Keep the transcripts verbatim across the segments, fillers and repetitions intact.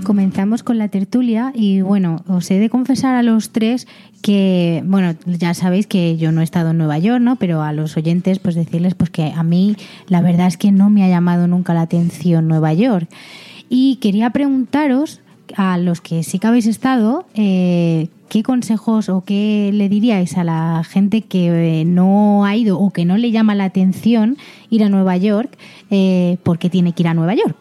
Comenzamos con la tertulia y bueno, os he de confesar a los tres que, bueno, ya sabéis que yo no he estado en Nueva York, ¿no? Pero a los oyentes pues decirles pues que a mí la verdad es que no me ha llamado nunca la atención Nueva York. Y quería preguntaros a los que sí que habéis estado, eh, ¿qué consejos o qué le diríais a la gente que eh, no ha ido o que no le llama la atención ir a Nueva York? Eh, ¿Por qué tiene que ir a Nueva York?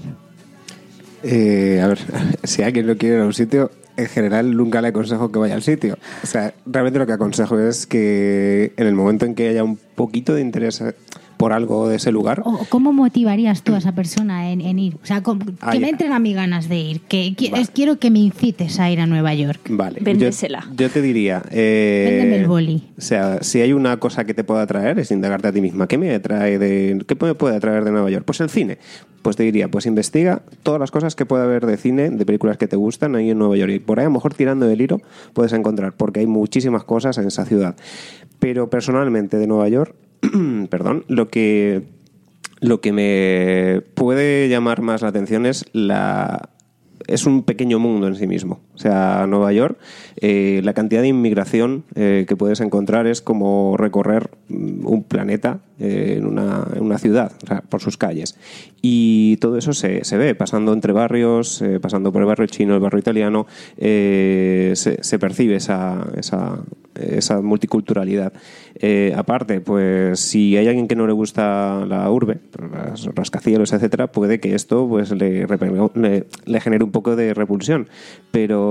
Eh, a ver, si alguien no quiere ir a un sitio, en general nunca le aconsejo que vaya al sitio. O sea, realmente lo que aconsejo es que en el momento en que haya un poquito de interés por algo de ese lugar... ¿O cómo motivarías tú a esa persona en, en ir? O sea, que ah, me entren a mí ganas de ir. Que, que vale. Quiero que me incites a ir a Nueva York. Vale. Véndesela. Yo, yo te diría... Eh, Véndeme el boli. O sea, si hay una cosa que te pueda atraer, es indagarte a ti misma. ¿Qué me atrae de, qué me puede atraer de Nueva York? Pues el cine. Pues te diría, pues investiga todas las cosas que puede haber de cine, de películas que te gustan ahí en Nueva York. Y por ahí a lo mejor tirando del hilo puedes encontrar, porque hay muchísimas cosas en esa ciudad. Pero personalmente de Nueva York, perdón, lo que... Lo que me puede llamar más la atención es la es un pequeño mundo en sí mismo. O sea, Nueva York, eh, la cantidad de inmigración eh, que puedes encontrar es como recorrer un planeta eh, en, una, en una ciudad, o sea, por sus calles. Y todo eso se, se ve, pasando entre barrios, eh, pasando por el barrio chino, el barrio italiano, eh, se, se percibe esa, esa, esa multiculturalidad. Eh, aparte, pues si hay alguien que no le gusta la urbe, los rascacielos, etcétera, puede que esto pues le, le, le genere un poco de repulsión. Pero